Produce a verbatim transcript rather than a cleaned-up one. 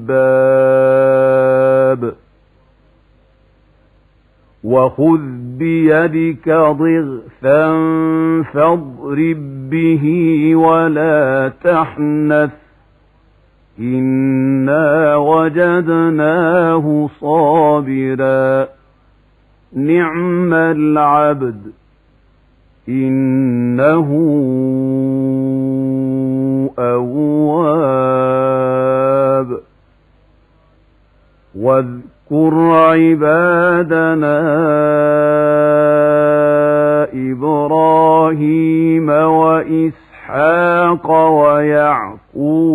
الباب وخذ بيدك ضغثا فاضرب به ولا تحنث إنا وجدناه صابرا نعم العبد إنه أواب واذكر عبادنا إبراهيم وإسحاق ويعقوب